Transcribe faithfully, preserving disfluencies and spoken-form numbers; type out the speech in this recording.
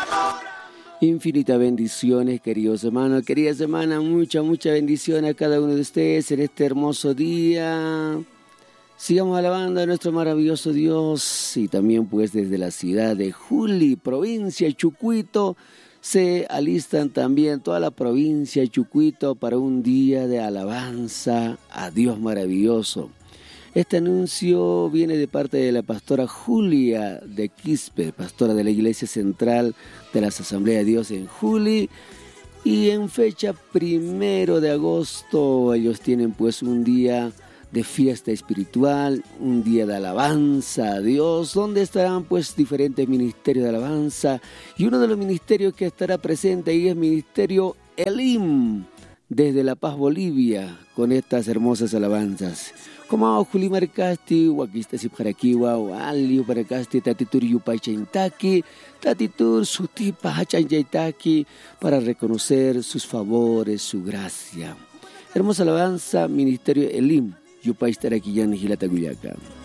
Infinitas bendiciones, queridos hermanos, queridas hermanas, mucha, mucha bendición a cada uno de ustedes en este hermoso día. Sigamos alabando a nuestro maravilloso Dios y también pues desde la ciudad de Juli, provincia de Chucuito, se alistan también toda la provincia de Chucuito para un día de alabanza a Dios maravilloso. Este anuncio viene de parte de la pastora Julia de Quispe, pastora de la Iglesia Central de las Asambleas de Dios en Juli. Y en fecha primero de agosto ellos tienen pues un día de fiesta espiritual, un día de alabanza a Dios, donde estarán pues diferentes ministerios de alabanza. Y uno de los ministerios que estará presente ahí es el Ministerio Elim, desde La Paz, Bolivia, con estas hermosas alabanzas. Como Juli Marcasti, Wakista Sipjarakiwa, Wali Marcasti, Tatitur Yupachaintaki, Tatitur Sutipa Hachanyaitaki, para reconocer sus favores, su gracia. Hermosa alabanza, Ministerio Elim, Yupaistarakiyan Hilataguyaka.